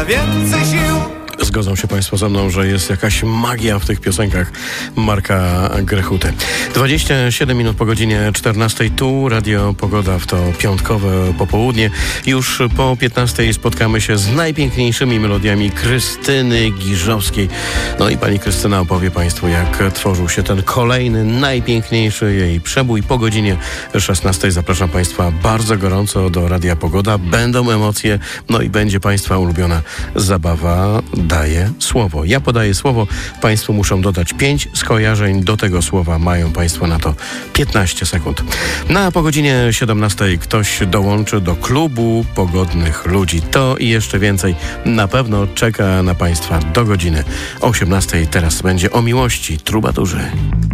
na więcej sił. Zgodzą się Państwo ze mną, że jest jakaś magia w tych piosenkach Marka Grechuty. 27 minut po godzinie 14. Tu Radio Pogoda w to piątkowe popołudnie. Już po 15 spotkamy się z najpiękniejszymi melodiami Krystyny Giżowskiej. No i pani Krystyna opowie Państwu, jak tworzył się ten kolejny, najpiękniejszy jej przebój. Po godzinie 16 zapraszam Państwa bardzo gorąco do Radia Pogoda. Będą emocje, no i będzie Państwa ulubiona zabawa Daję słowo. Ja podaję słowo, Państwo muszą dodać 5 skojarzeń do tego słowa. Mają Państwo na to 15 sekund. Po godzinie 17 ktoś dołączy do klubu pogodnych ludzi. To i jeszcze więcej na pewno czeka na Państwa do godziny 18. Teraz będzie o miłości trubadurzy.